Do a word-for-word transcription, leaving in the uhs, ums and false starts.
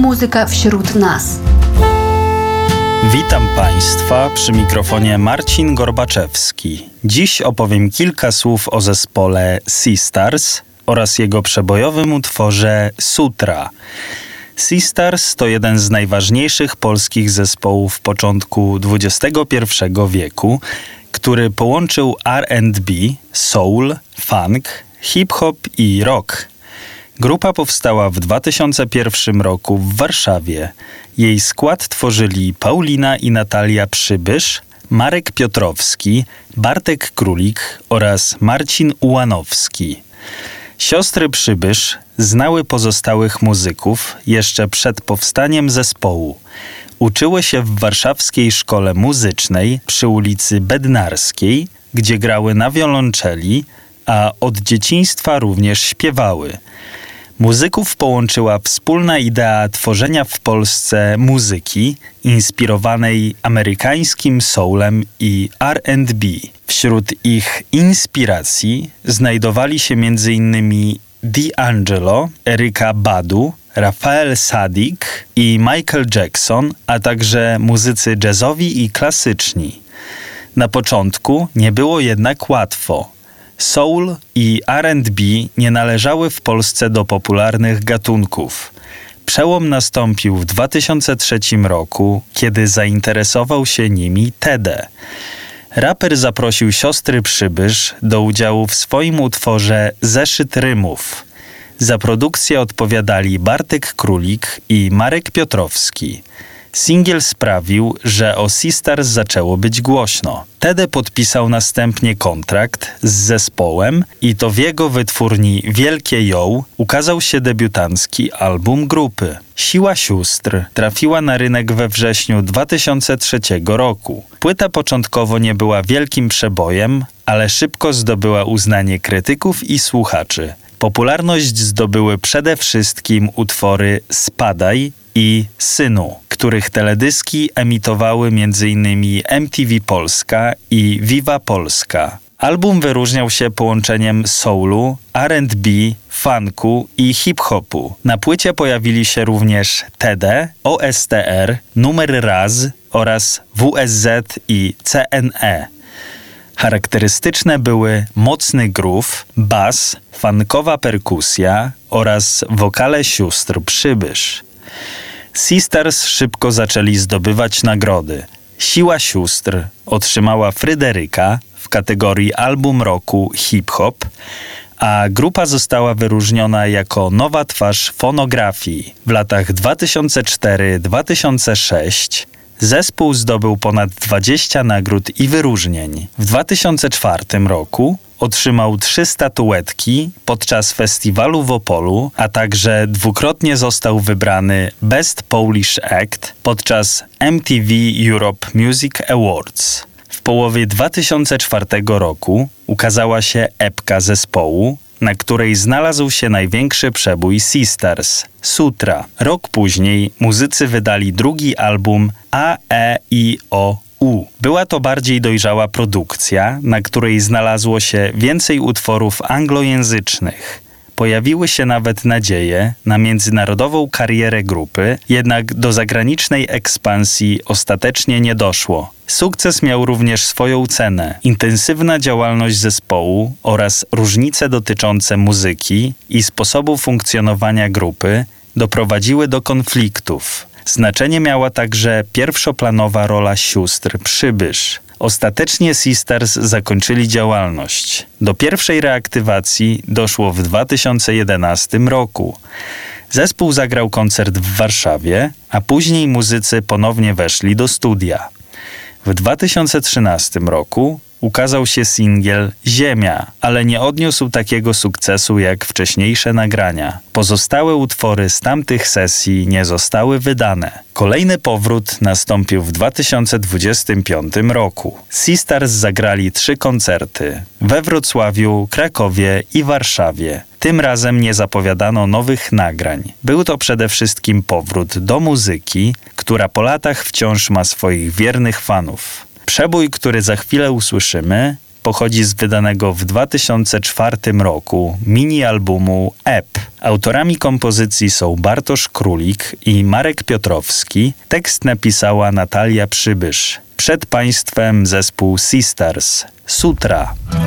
muzyka wśród nas. Witam Państwa, przy mikrofonie Marcin Gorbaczewski. Dziś opowiem kilka słów o zespole Sistars oraz jego przebojowym utworze Sutra. Sistars to jeden z najważniejszych polskich zespołów początku dwudziestego pierwszego wieku, który połączył R and B, soul, funk, hip-hop i rock. Grupa powstała w dwa tysiące pierwszym roku w Warszawie. Jej skład tworzyli Paulina i Natalia Przybysz, Marek Piotrowski, Bartek Królik oraz Marcin Ułanowski. Siostry Przybysz znały pozostałych muzyków jeszcze przed powstaniem zespołu. Uczyły się w warszawskiej szkole muzycznej przy ulicy Bednarskiej, gdzie grały na wiolonczeli, a od dzieciństwa również śpiewały. Muzyków połączyła wspólna idea tworzenia w Polsce muzyki inspirowanej amerykańskim soulem i R and B. Wśród ich inspiracji znajdowali się między innymi D'Angelo, Erykah Badu, Raphael Saadiq i Michael Jackson, a także muzycy jazzowi i klasyczni. Na początku nie było jednak łatwo. Soul i R and B nie należały w Polsce do popularnych gatunków. Przełom nastąpił w dwa tysiące trzecim roku, kiedy zainteresował się nimi Tede. Raper zaprosił siostry Przybysz do udziału w swoim utworze Zeszyt rymów. Za produkcję odpowiadali Bartek Królik i Marek Piotrowski. Singiel sprawił, że o Sistars zaczęło być głośno. Tede podpisał następnie kontrakt z zespołem i to w jego wytwórni Wielkie Ją ukazał się debiutancki album grupy. Siła sióstr trafiła na rynek we wrześniu dwa tysiące trzeciego roku. Płyta początkowo nie była wielkim przebojem, ale szybko zdobyła uznanie krytyków i słuchaczy. Popularność zdobyły przede wszystkim utwory Spadaj i Synu, których teledyski emitowały między innymi M T V Polska i Viva Polska. Album wyróżniał się połączeniem soulu, R and B, funku i hip-hopu. Na płycie pojawili się również Tede, O S T R, Numer Raz oraz W S Z i C N E. Charakterystyczne były mocny groove, bas, funkowa perkusja oraz wokale sióstr Przybysz. Sistars szybko zaczęli zdobywać nagrody. Siła sióstr otrzymała Fryderyka w kategorii album roku hip-hop, a grupa została wyróżniona jako nowa twarz fonografii. W latach dwa tysiące czwartym do dwa tysiące szóstego zespół zdobył ponad dwadzieścia nagród i wyróżnień. W dwa tysiące czwartym roku otrzymał trzy statuetki podczas festiwalu w Opolu, a także dwukrotnie został wybrany Best Polish Act podczas M T V Europe Music Awards. W połowie dwa tysiące czwartego roku ukazała się epka zespołu, na której znalazł się największy przebój Sistars – Sutra. Rok później muzycy wydali drugi album A E I O U. Była to bardziej dojrzała produkcja, na której znalazło się więcej utworów anglojęzycznych. Pojawiły się nawet nadzieje na międzynarodową karierę grupy, jednak do zagranicznej ekspansji ostatecznie nie doszło. Sukces miał również swoją cenę. Intensywna działalność zespołu oraz różnice dotyczące muzyki i sposobu funkcjonowania grupy doprowadziły do konfliktów. Znaczenie miała także pierwszoplanowa rola sióstr Przybysz. Ostatecznie Sistars zakończyli działalność. Do pierwszej reaktywacji doszło w dwa tysiące jedenastym roku. Zespół zagrał koncert w Warszawie, a później muzycy ponownie weszli do studia. W dwa tysiące trzynastym roku ukazał się singiel Ziemia, ale nie odniósł takiego sukcesu jak wcześniejsze nagrania. Pozostałe utwory z tamtych sesji nie zostały wydane. Kolejny powrót nastąpił w dwa tysiące dwudziestym piątym roku. Sistars zagrali trzy koncerty we Wrocławiu, Krakowie i Warszawie. Tym razem nie zapowiadano nowych nagrań. Był to przede wszystkim powrót do muzyki, która po latach wciąż ma swoich wiernych fanów. Przebój, który za chwilę usłyszymy, pochodzi z wydanego w dwa tysiące czwartym roku mini-albumu E P. Autorami kompozycji są Bartosz Królik i Marek Piotrowski. Tekst napisała Natalia Przybysz. Przed państwem zespół Sisters. Sutra.